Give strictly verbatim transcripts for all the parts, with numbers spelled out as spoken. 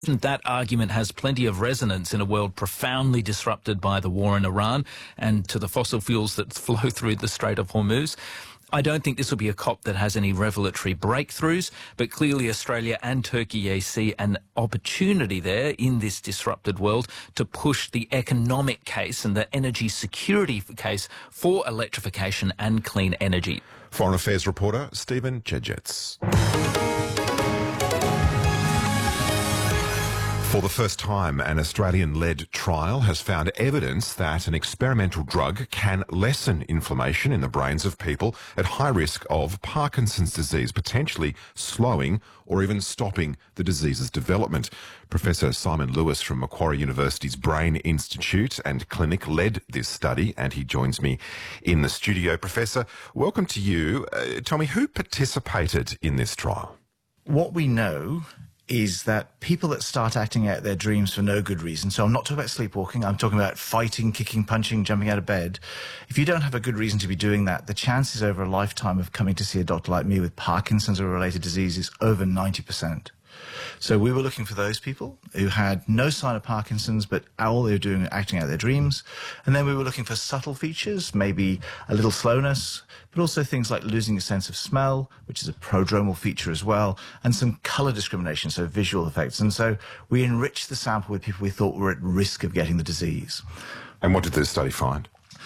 That argument has plenty of resonance in a world profoundly disrupted by the war in Iran and to the fossil fuels that flow through the Strait of Hormuz. I don't think this will be a COP that has any revelatory breakthroughs, but clearly Australia and Turkey see an opportunity there in this disrupted world to push the economic case and the energy security case for electrification and clean energy. Foreign Affairs reporter Stephen Chedgetts. For the first time, an Australian-led trial has found evidence that an experimental drug can lessen inflammation in the brains of people at high risk of Parkinson's disease, potentially slowing or even stopping the disease's development. Professor Simon Lewis from Macquarie University's Brain Institute and Clinic led this study, and he joins me in the studio. Professor, welcome to you. Uh, tell me, who participated in this trial? What we know is that people that start acting out their dreams for no good reason, so I'm not talking about sleepwalking, I'm talking about fighting, kicking, punching, jumping out of bed. If you don't have a good reason to be doing that, the chances over a lifetime of coming to see a doctor like me with Parkinson's or related disease is over ninety percent. So we were looking for those people who had no sign of Parkinson's, but all they were doing acting out their dreams. And then we were looking for subtle features, maybe a little slowness, but also things like losing a sense of smell, which is a prodromal feature as well, and some color discrimination, so visual effects. And so we enriched the sample with people we thought were at risk of getting the disease. And what did this study find?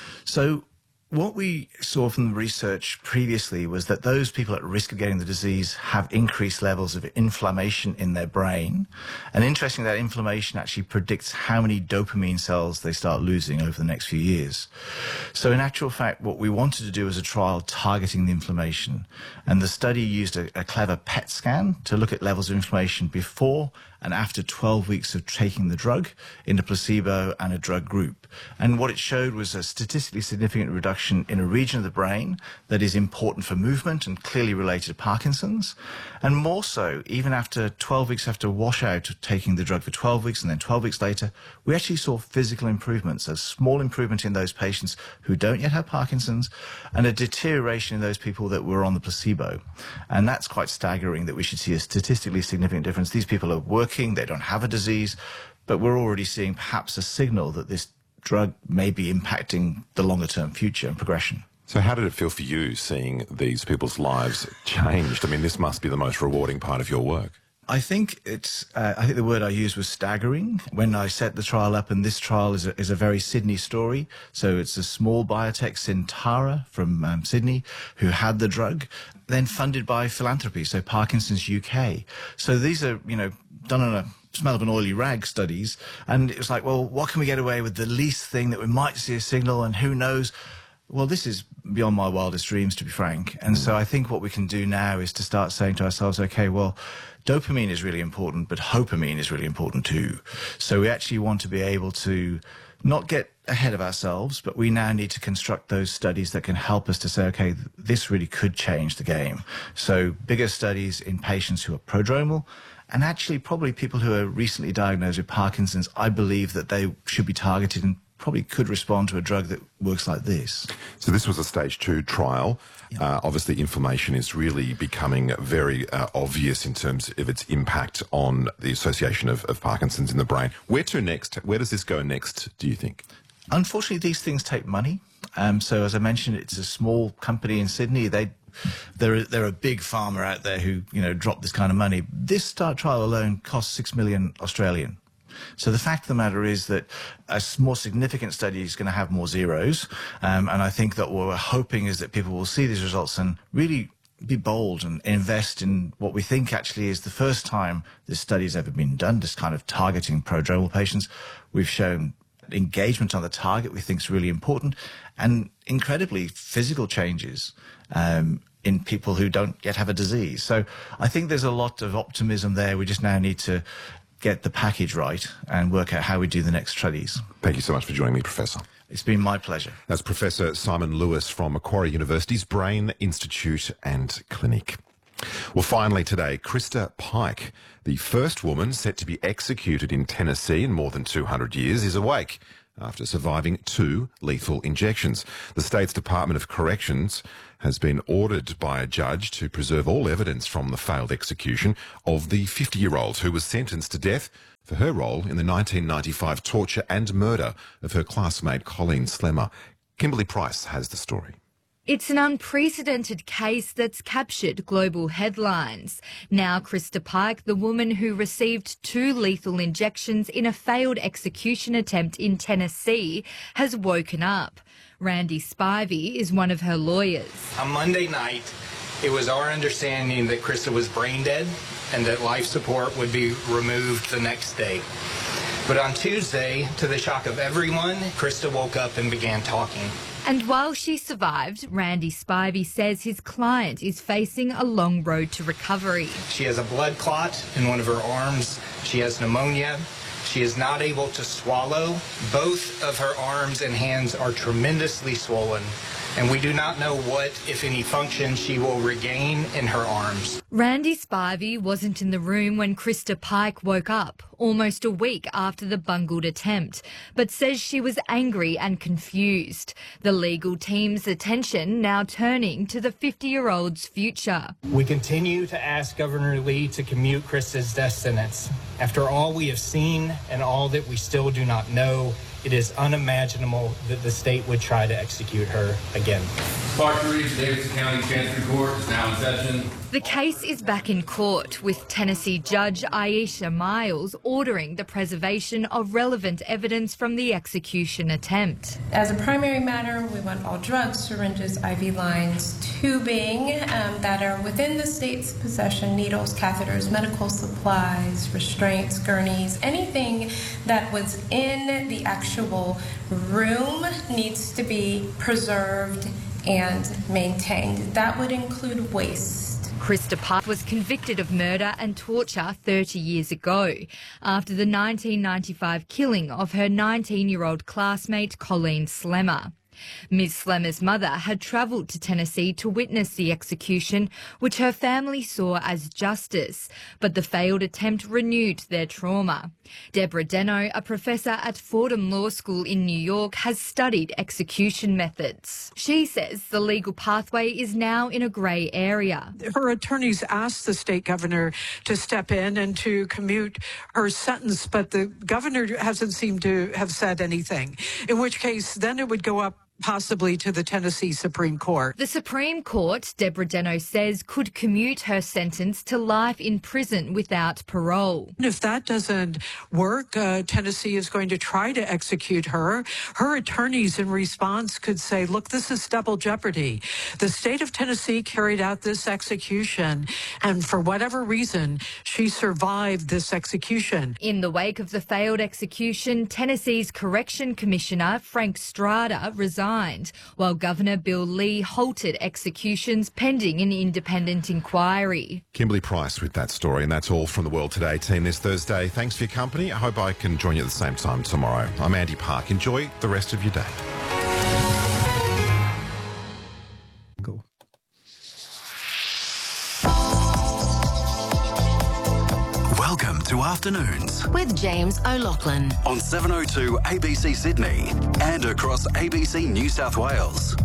So what we saw from the research previously was that those people at risk of getting the disease have increased levels of inflammation in their brain. And interestingly, that inflammation actually predicts how many dopamine cells they start losing over the next few years. So in actual fact, what we wanted to do was a trial targeting the inflammation. And the study used a, a clever P E T scan to look at levels of inflammation before and after twelve weeks of taking the drug in a placebo and a drug group. And what it showed was a statistically significant reduction in a region of the brain that is important for movement and clearly related to Parkinson's. And more so, even after twelve weeks after washout of taking the drug for twelve weeks and then twelve weeks later, we actually saw physical improvements, a small improvement in those patients who don't yet have Parkinson's and a deterioration in those people that were on the placebo. And that's quite staggering that we should see a statistically significant difference. These people are working, they don't have a disease, but we're already seeing perhaps a signal that this drug may be impacting the longer-term future and progression. So how did it feel for you seeing these people's lives changed? I mean, this must be the most rewarding part of your work. I think it's, uh, I think the word I used was staggering when I set the trial up, and this trial is a, is a very Sydney story. So it's a small biotech, Syntara, from um, Sydney, who had the drug, then funded by philanthropy, so Parkinson's U K. So these are, you know, done on a smell of an oily rag studies, and it was like, well, what can we get away with the least thing that we might see a signal, and who knows? Well, this is beyond my wildest dreams, to be frank. And so I think what we can do now is to start saying to ourselves, okay, well, dopamine is really important, but dopamine is really important too. So we actually want to be able to not get ahead of ourselves, but we now need to construct those studies that can help us to say, okay, this really could change the game. So bigger studies in patients who are prodromal, and actually probably people who are recently diagnosed with Parkinson's. I believe that they should be targeted and probably could respond to a drug that works like this. So this was a stage two trial. Yeah. Uh, obviously, inflammation is really becoming very uh, obvious in terms of its impact on the association of, of Parkinson's in the brain. Where to next? Where does this go next, do you think? Unfortunately, these things take money. Um, so as I mentioned, it's a small company in Sydney. They They're, they're a big pharma out there who, you know, drop this kind of money. This start trial alone cost six million Australian. So the fact of the matter is that a more significant study is going to have more zeros. Um, and I think that what we're hoping is that people will see these results and really be bold and invest in what we think actually is the first time this study has ever been done, this kind of targeting prodromal patients. We've shown engagement on the target we think is really important, and incredibly physical changes um, in people who don't yet have a disease. So I think there's a lot of optimism there. We just now need to get the package right and work out how we do the next studies. Thank you so much for joining me, Professor. It's been my pleasure. That's Professor Simon Lewis from Macquarie University's Brain Institute and Clinic. Well, finally today, Krista Pike, the first woman set to be executed in Tennessee in more than two hundred years, is awake after surviving two lethal injections. The state's Department of Corrections has been ordered by a judge to preserve all evidence from the failed execution of the fifty-year-old who was sentenced to death for her role in the nineteen ninety-five torture and murder of her classmate Colleen Slemmer. Kimberly Price has the story. It's an unprecedented case that's captured global headlines. Now Krista Pike, the woman who received two lethal injections in a failed execution attempt in Tennessee, has woken up. Randy Spivey is one of her lawyers. On Monday night, it was our understanding that Krista was brain dead and that life support would be removed the next day. But on Tuesday, to the shock of everyone, Krista woke up and began talking. And while she survived, Randy Spivey says his client is facing a long road to recovery. She has a blood clot in one of her arms. She has pneumonia. She is not able to swallow. Both of her arms and hands are tremendously swollen, and we do not know what, if any, function she will regain in her arms. Randy Spivey wasn't in the room when Krista Pike woke up, almost a week after the bungled attempt, but says she was angry and confused. The legal team's attention now turning to the fifty-year-old's future. We continue to ask Governor Lee to commute Krista's death sentence. After all we have seen and all that we still do not know, it is unimaginable that the state would try to execute her again. Part three, Davidson County Chancery Court is now in session. The case is back in court, with Tennessee Judge Aisha Miles ordering the preservation of relevant evidence from the execution attempt. As a primary matter, we want all drugs, syringes, I V lines, tubing um, that are within the state's possession, needles, catheters, medical supplies, restraints, gurneys, anything that was in the actual room needs to be preserved and maintained. That would include waste. Krista Pike was convicted of murder and torture thirty years ago after the nineteen ninety-five killing of her nineteen-year-old classmate Colleen Slemmer. Miz Slemmer's mother had travelled to Tennessee to witness the execution, which her family saw as justice, but the failed attempt renewed their trauma. Deborah Deno, a professor at Fordham Law School in New York, has studied execution methods. She says the legal pathway is now in a grey area. Her attorneys asked the state governor to step in and to commute her sentence, but the governor hasn't seemed to have said anything, in which case then it would go up possibly to the Tennessee Supreme Court. The Supreme Court, Deborah Deno says, could commute her sentence to life in prison without parole. If that doesn't work, uh, Tennessee is going to try to execute her. Her attorneys in response could say, look, this is double jeopardy. The state of Tennessee carried out this execution, and for whatever reason, she survived this execution. In the wake of the failed execution, Tennessee's Correction Commissioner, Frank Strada, resigned, while Governor Bill Lee halted executions pending an independent inquiry. Kimberly Price with that story, and that's all from the World Today team this Thursday. Thanks for your company. I hope I can join you at the same time tomorrow. I'm Andy Park. Enjoy the rest of your day. Cool. Welcome to Afternoons with James O'Loughlin on seven oh two A B C Sydney and across A B C New South Wales.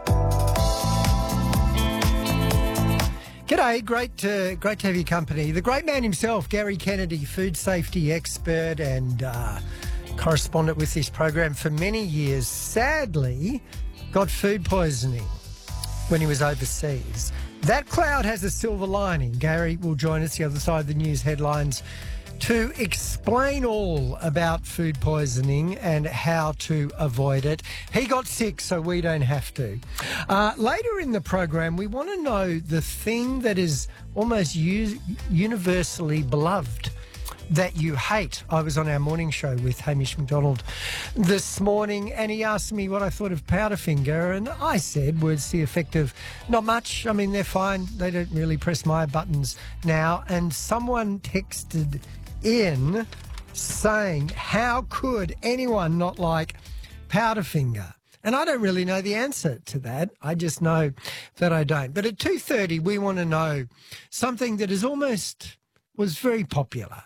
G'day, great to, great to have your company. The great man himself, Gary Kennedy, food safety expert and uh, correspondent with this program for many years, sadly got food poisoning when he was overseas. That cloud has a silver lining. Gary will join us the other side of the news headlines to explain all about food poisoning and how to avoid it. He got sick, so we don't have to. Uh, later in the program, we want to know the thing that is almost u- universally beloved that you hate. I was on our morning show with Hamish McDonald this morning, and he asked me what I thought of Powderfinger, and I said words to the effect of, not much. I mean, they're fine. They don't really press my buttons now. And someone texted in saying, how could anyone not like Powderfinger? And I don't really know the answer to that. I just know that I don't. But at two thirty, we want to know something that is almost, was very popular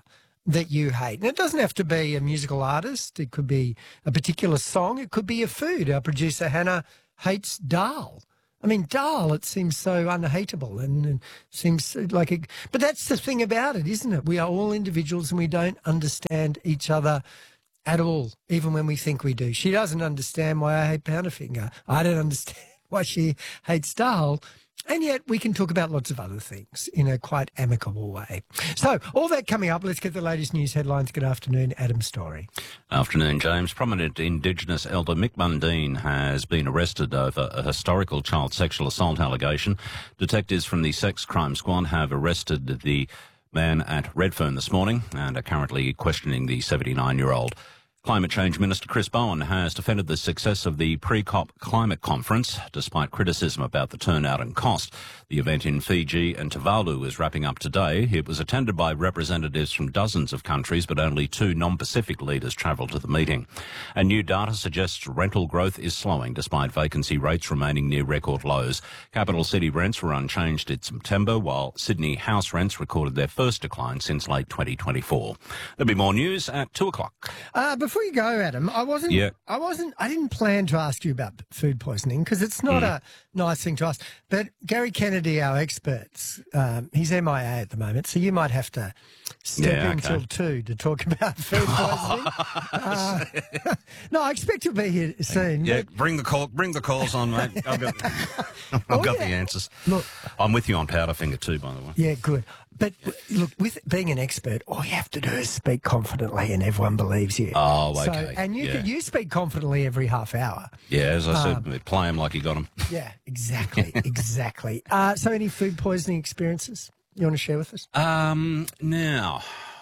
that you hate. And it doesn't have to be a musical artist. It could be a particular song. It could be a food. Our producer, Hannah, hates dal. I mean, dal, it seems so unhateable and, and seems like a... But that's the thing about it, isn't it? We are all individuals and we don't understand each other at all, even when we think we do. She doesn't understand why I hate Powderfinger. I don't understand why she hates dal. And yet we can talk about lots of other things in a quite amicable way. So all that coming up, let's get the latest news headlines. Good afternoon, Adam Story. Afternoon, James. Prominent Indigenous elder Mick Mundine has been arrested over a historical child sexual assault allegation. Detectives from the Sex Crime Squad have arrested the man at Redfern this morning and are currently questioning the seventy-nine-year-old. Climate Change Minister Chris Bowen has defended the success of the pre-COP climate conference, despite criticism about the turnout and cost. The event in Fiji and Tuvalu is wrapping up today. It was attended by representatives from dozens of countries, but only two non-Pacific leaders travelled to the meeting. And new data suggests rental growth is slowing, despite vacancy rates remaining near record lows. Capital city rents were unchanged in September, while Sydney house rents recorded their first decline since late twenty twenty-four. There'll be more news at two o'clock. Uh, before you go, Adam, I wasn't, yeah. I wasn't, I didn't plan to ask you about food poisoning because it's not mm. a nice thing to ask. But Gary Kennedy, our expert, um, he's M I A at the moment, so you might have to step yeah, in okay. till two to talk about food poisoning. uh, no, I expect you'll be here soon. Yeah, but... bring the call, bring the calls on, mate. I've got, I've oh, got yeah. the answers. Look, I'm with you on Powderfinger too, by the way. Yeah, good. But look, with being an expert, all you have to do is speak confidently, and everyone believes you. Oh, okay. So, and you yeah. can, you speak confidently every half hour. Yeah, as I said, Um, play him like you got him. Yeah, exactly, exactly. Uh, so, any food poisoning experiences you want to share with us? Um, now.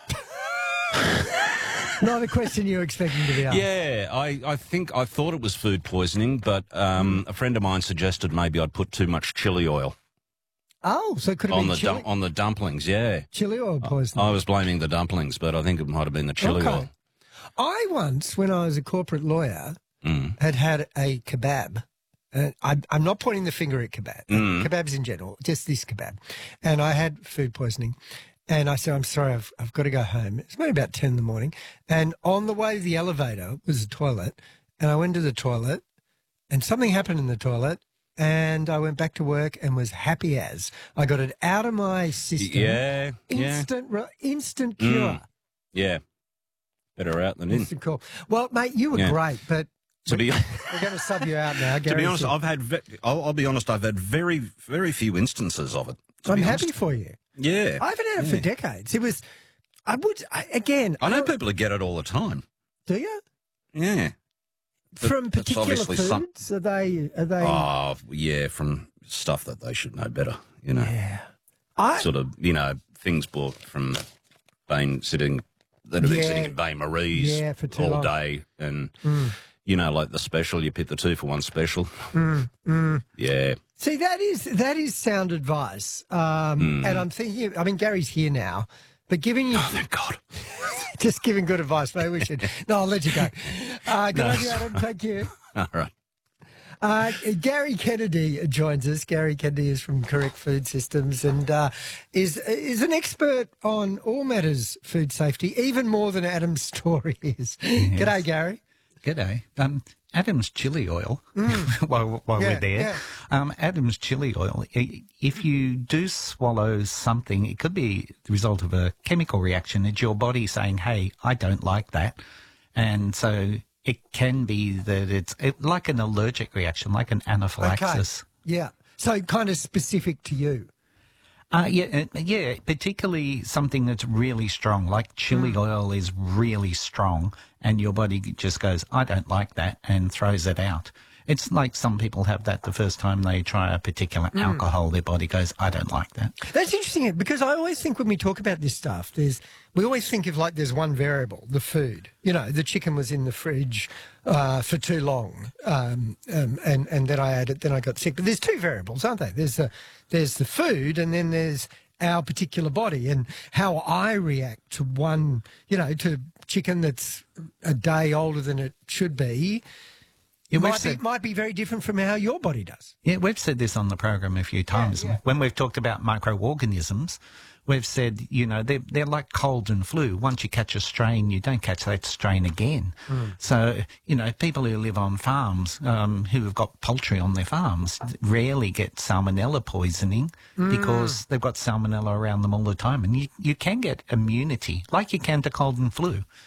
Not a question you were expecting to be asked. Yeah, I, I think I thought it was food poisoning, but um, a friend of mine suggested maybe I'd put too much chili oil. Oh, so it could have on been the chili, dum- on the dumplings, yeah. chili oil poisoning. I was blaming the dumplings, but I think it might have been the chili okay. oil. I once, when I was a corporate lawyer, Mm. had had a kebab. Uh, I, I'm not pointing the finger at kebab, Mm. kebabs in general, just this kebab. And I had food poisoning. And I said, I'm sorry, I've, I've got to go home. It's maybe about ten in the morning. And on the way to the elevator was a toilet. And I went to the toilet and something happened in the toilet. And I went back to work and was happy as. I got it out of my system. Yeah, yeah. Instant, re- instant cure. Mm. Yeah. Better out than in. Instant cure. Well, mate, you were Yeah. great, but To be, we're going to sub you out now. to Gary be honest, said- I've had, ve- I'll, I'll be honest, I've had very, very few instances of it. to I'm be happy honest. for you. Yeah. I haven't had it yeah. for decades. It was, I would, I, again. I know don't- people who get it all the time. Do you? Yeah. But From it's particular obviously foods? some- Are they, are they? Oh, yeah, from stuff that they should know better, you know. Yeah. I, Sort of, you know, things bought from Bain sitting, that have been Yeah. sitting in Bain Marie's Yeah, for too all long. day. And, Mm. you know, like the special, you pick the two for one special. Mm, mm. Yeah. See, that is, that is sound advice. Um, Mm. And I'm thinking, I mean, Gary's here now, but giving you. Oh, thank God. Just giving good advice. Maybe we should. No, I'll let you go. Uh, good No. on you, Adam. Thank you. All right. Uh, Gary Kennedy joins us. Gary Kennedy is from Correct Food Systems and uh, is is an expert on all matters food safety, even more than Adam's story is. Yes. G'day, Gary. G'day. Um, Adam's chili oil, Mm. while, while Yeah, we're there, yeah. um, Adam's chili oil, i- if you do swallow something, it could be the result of a chemical reaction. It's your body saying, hey, I don't like that. And so it can be that it's it, like an allergic reaction, like an anaphylaxis. Okay. Yeah. So kind of specific to you. Uh, yeah, uh, yeah, particularly something that's really strong, like chili Mm. oil is really strong, and your body just goes, I don't like that, and throws it out. It's like some people have that the first time they try a particular Mm. alcohol, their body goes, I don't like that. That's interesting because I always think when we talk about this stuff, there's we always think of like there's one variable, the food. You know, the chicken was in the fridge uh, for too long, um, um, and and then I ate it, then I got sick. But there's two variables, aren't there? There's the there's the food, and then there's our particular body and how I react to one. You know, to chicken that's a day older than it should be. Yeah, It we've might be, said- might be very different from how your body does. Yeah, we've said this on the program a few times. yeah. When we've talked about microorganisms, we've said, you know, they're, they're like cold and flu. Once you catch a strain, you don't catch that strain again. Mm. So, you know, people who live on farms, um, who have got poultry on their farms, rarely get salmonella poisoning mm. because they've got salmonella around them all the time. And you, you can get immunity, like you can to cold and flu.